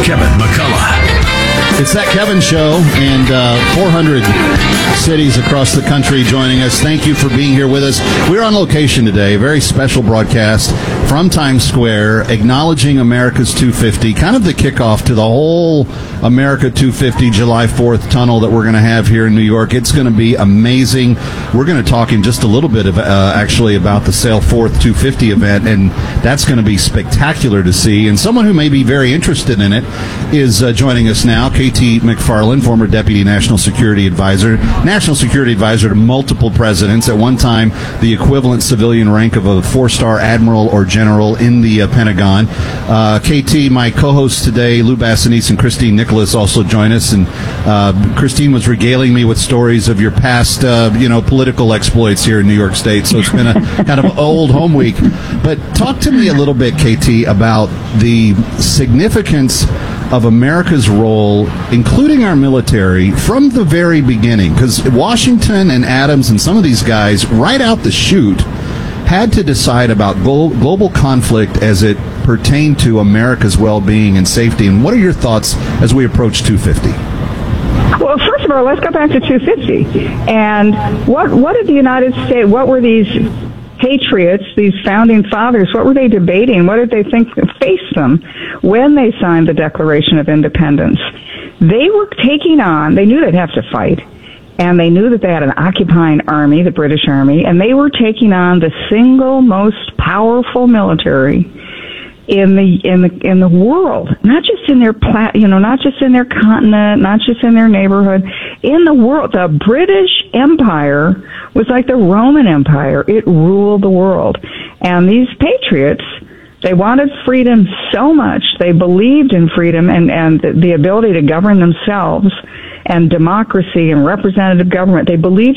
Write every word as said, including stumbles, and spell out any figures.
Kevin McCullough. It's That Kevin Show, and uh, four hundred cities across the country joining us. Thank you for being here with us. We're on location today, a very special broadcast from Times Square, acknowledging America's two fifty, kind of the kickoff to the whole America two fifty July fourth tunnel that we're going to have here in New York. It's going to be amazing. We're going to talk in just a little bit of uh, actually about the Sail Forth two fifty event, and that's going to be spectacular to see. And someone who may be very interested in it is uh, joining us now, K T McFarland, former Deputy National Security Advisor, National Security Advisor to multiple presidents, at one time the equivalent civilian rank of a four-star admiral or general in the uh, Pentagon. Uh, K T, my co-hosts today, Lou Bassanese and Christine Nicholas, also join us, and uh, Christine was regaling me with stories of your past, uh, you know, political exploits here in New York State, so it's been a kind of old home week. But talk to me a little bit, K T, about the significance of America's role, including our military, from the very beginning. Because Washington and Adams and some of these guys, right out the chute, had to decide about glo- global conflict as it pertained to America's well-being and safety. And what are your thoughts as we approach two fifty? Well, first of all, let's go back to two fifty. And what what did the United States, what were these patriots, these founding fathers, what were they debating? What did they think faced them when they signed the Declaration of Independence? They were taking on, they knew they'd have to fight, and they knew that they had an occupying army, the British Army, and they were taking on the single most powerful military in the in the in the world, not just in their pla- you know, not just in their continent, not just in their neighborhood, in the world. The British Empire was like the Roman Empire; it ruled the world. And these patriots, they wanted freedom so much. They believed in freedom and and the ability to govern themselves, and democracy and representative government. They believed